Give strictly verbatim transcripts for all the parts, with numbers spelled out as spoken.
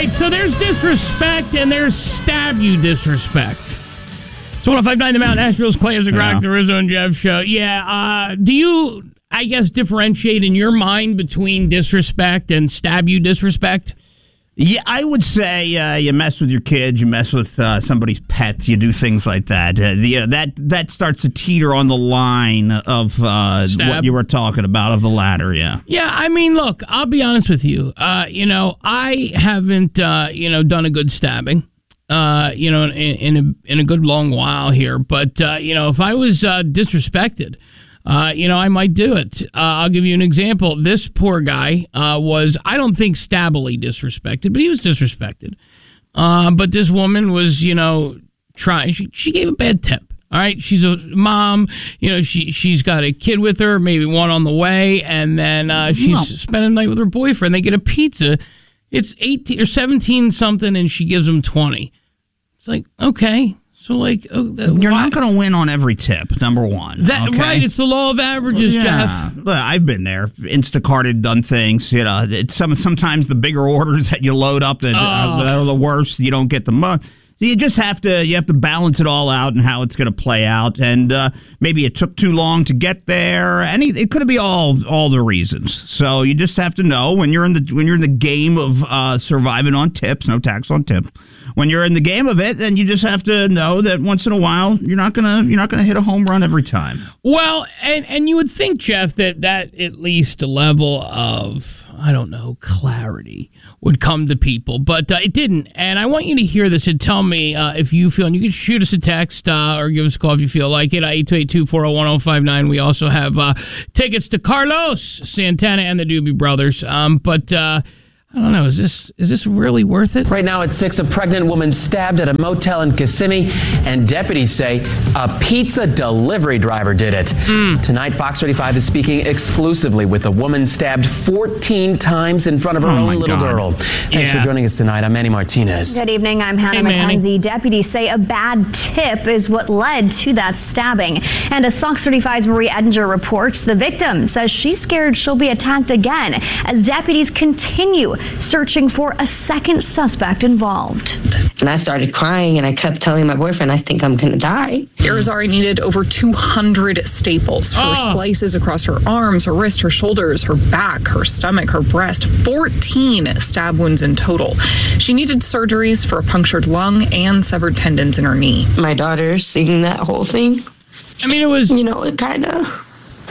right, so there's disrespect and there's stab you disrespect. It's one oh five point nine The Mountain, Nashville's Claire's and Rock, the Rizzo and Jeff show. Yeah, uh, do you, I guess, differentiate in your mind between disrespect and stab you disrespect? Yeah, I would say uh, you mess with your kids, you mess with uh, somebody's pet, you do things like that. Uh, the, uh, that that starts to teeter on the line of uh, what you were talking about, of the latter, yeah. Yeah, I mean, look, I'll be honest with you. Uh, you know, I haven't, uh, you know, done a good stabbing, uh, you know, in, in, a, in a good long while here. But, uh, you know, if I was uh, disrespected, Uh, you know, I might do it. Uh, I'll give you an example. This poor guy uh, was, I don't think stabbily disrespected, but he was disrespected. Uh, but this woman was, you know, trying. She, she gave a bad tip. All right, she's a mom. You know, she she's got a kid with her, maybe one on the way, and then uh, she's no. spending the night with her boyfriend. They get a pizza. It's eighteen or seventeen something, and she gives him twenty. It's like, okay. So, like, oh, that, you're why? not going to win on every tip, number one. That, okay? Right, it's the law of averages, well, yeah. Jeff. Well, I've been there. Instacart had done things. You know, it's some sometimes the bigger orders that you load up that, oh. uh, that are the worst. You don't get the money. So you just have to you have to balance it all out and how it's going to play out. And uh, maybe it took too long to get there. Any it could be all all the reasons. So you just have to know when you're in the when you're in the game of uh, surviving on tips, no tax on tip. When you're in the game of it, then you just have to know that once in a while you're not gonna you're not gonna hit a home run every time. Well, and and you would think, Jeff, that that at least a level of, I don't know, clarity would come to people, but uh, it didn't. And I want you to hear this and tell me uh, if you feel, and you can shoot us a text uh, or give us a call if you feel like it, eight two eight two, four oh one oh five nine. We also have uh, tickets to Carlos Santana and the Doobie Brothers. Um, but uh, I don't know, is this is this really worth it? Right now at six, a pregnant woman stabbed at a motel in Kissimmee, and deputies say a pizza delivery driver did it. Mm. Tonight, Fox thirty-five is speaking exclusively with a woman stabbed fourteen times in front of her oh own little God. girl. Thanks yeah. for joining us tonight. I'm Manny Martinez. Good evening. I'm Hannah hey, McKenzie. Deputies say a bad tip is what led to that stabbing. And as Fox thirty-five's Marie Edinger reports, the victim says she's scared she'll be attacked again as deputies continue searching for a second suspect involved. And I started crying, and I kept telling my boyfriend, I think I'm going to die. Irizarry needed over two hundred staples for oh. slices across her arms, her wrist, her shoulders, her back, her stomach, her breast, fourteen stab wounds in total. She needed surgeries for a punctured lung and severed tendons in her knee. My daughter seeing that whole thing, I mean, it was... you know, it kind of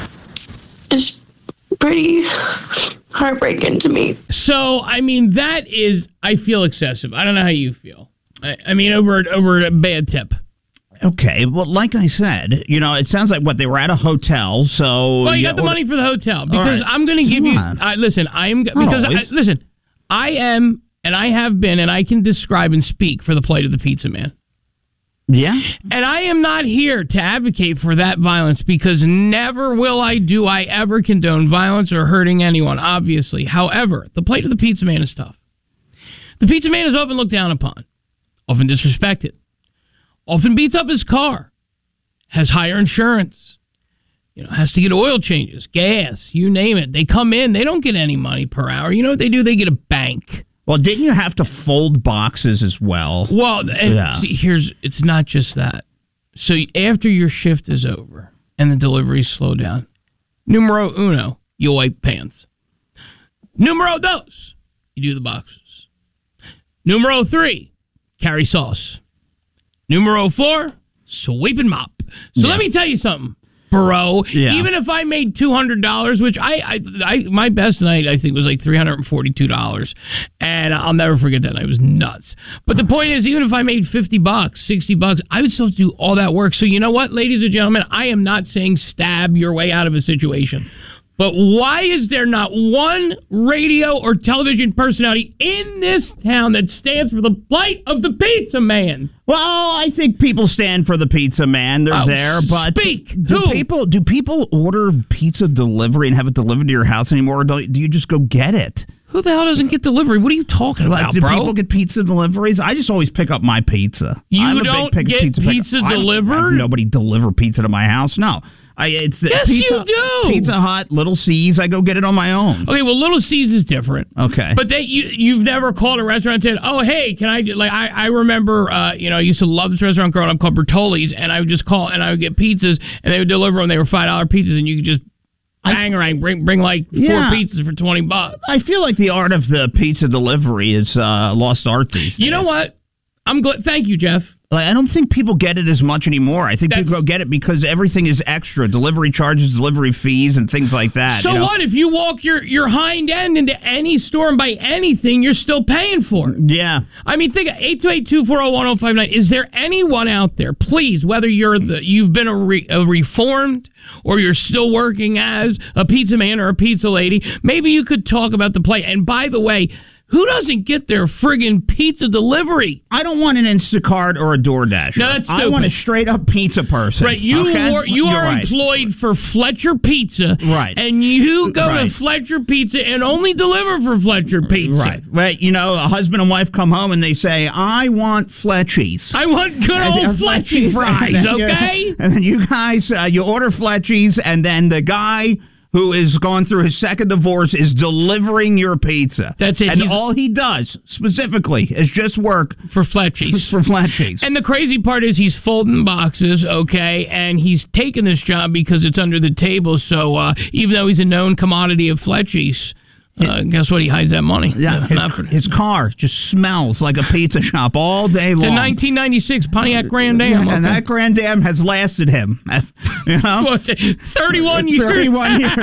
is pretty heartbreaking to me. So, I mean, that is, I feel excessive. I don't know how you feel. I, I mean, over over a bad tip. Okay, well, like I said, you know, it sounds like what they were at a hotel. So, well, you got the money for the hotel because right. I'm going to give Come you. on. I, listen, I am because I, listen, I am and I have been and I can describe and speak for the plight of the pizza man. Yeah. And I am not here to advocate for that violence because never will I do I ever condone violence or hurting anyone, obviously. However, the plight of the pizza man is tough. The pizza man is often looked down upon, often disrespected, often beats up his car, has higher insurance, you know, has to get oil changes, gas, you name it. They come in, they don't get any money per hour. You know what they do? They get a bank. Well, didn't you have to fold boxes as well? Well, and yeah. see, here's, it's not just that. So after your shift is over and the deliveries slow down, numero uno, you wipe pants. Numero dos, you do the boxes. Numero three, carry sauce. Numero four, sweep and mop. So yeah. let me tell you something. Bro, yeah. even if I made two hundred dollars, which I, I, I, my best night, I think, was like three hundred forty-two dollars. And I'll never forget that night. It was nuts. But the point is, even if I made fifty bucks, sixty bucks, I would still do all that work. So you know what, ladies and gentlemen, I am not saying stab your way out of a situation. But why is there not one radio or television personality in this town that stands for the plight of the pizza man? Well, I think people stand for the pizza man. They're Oh, there, but speak. do Who? people do people order pizza delivery and have it delivered to your house anymore? Or do, do you just go get it? Who the hell doesn't get delivery? What are you talking Like, about, do bro? people get pizza deliveries? I just always pick up my pizza. You I'm a don't big pick- get pizza, picker. pizza I don't have delivered? nobody deliver pizza to my house. No. I, it's Yes, pizza, you do. Pizza Hut, Little C's. I go get it on my own. Okay, well, Little C's is different. Okay. But they, you, you've never called a restaurant and said, oh, hey, can I, do-" like, I, I remember, uh, you know, I used to love this restaurant growing up called Bertoli's, and I would just call, and I would get pizzas, and they would deliver them. They were five dollar pizzas, and you could just bang around, bring, bring like four Yeah. pizzas for twenty bucks. I feel like the art of the pizza delivery is uh, lost art these days. You know what? I'm glad. Thank you, Jeff. Like, I don't think people get it as much anymore. I think That's- people get it because everything is extra. Delivery charges, delivery fees, and things like that. So you know? what? If you walk your, your hind end into any store and buy anything, you're still paying for it. Yeah. I mean, think of eight two eight, two four zero, one zero five nine. Is there anyone out there, please, whether you're the you've been a, re, a reformed or you're still working as a pizza man or a pizza lady, maybe you could talk about the play. And by the way, who doesn't get their friggin' pizza delivery? I don't want an Instacart or a DoorDash. No, that's I want a stupid. straight up pizza person. Right, you okay? are, you You're are right. employed for Fletcher Pizza, Right. And you go Right. to Fletcher Pizza and only deliver for Fletcher Pizza, Right, right. You know, a husband and wife come home and they say, "I want Fletchies." I want good And- old and Fletchy Fletchies, fries, and then you- okay? And then you guys, uh, you order Fletchies, and then the guy who is going through his second divorce is delivering your pizza. That's it. And He's- all he does specifically is just work For Fletchies. for Fletchies. And the crazy part is he's folding boxes, okay, and he's taken this job because it's under the table. So uh, even though he's a known commodity of Fletchies, uh, guess what? He hides that money. Yeah, Uh, his, not for- his car just smells like a pizza shop all day it's a long. nineteen ninety-six Pontiac Grand Am. And okay? that Grand Am has lasted him. You know? What's it, thirty-one years. thirty-one years.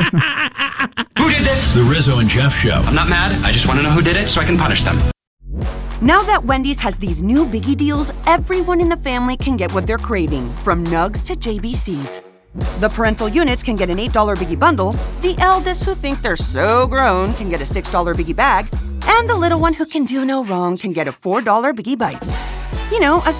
Who did this? The Rizzo and Jeff Show. I'm not mad. I just want to know who did it so I can punish them. Now that Wendy's has these new biggie deals, everyone in the family can get what they're craving, from nugs to J B Cs. The parental units can get an eight dollar biggie bundle, the eldest who think they're so grown can get a six dollar biggie bag, and the little one who can do no wrong can get a four dollar biggie bites. You know, a